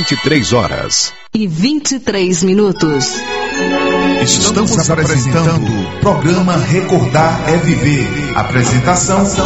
23h23. Estamos apresentando o programa Recordar é Viver. Apresentação